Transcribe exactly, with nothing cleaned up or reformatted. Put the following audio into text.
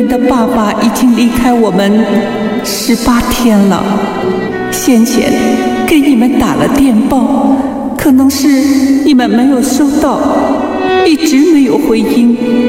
们的爸爸已经离开我们十八天了，先前给你们打了电报，可能是你们没有收到，一直没有回音。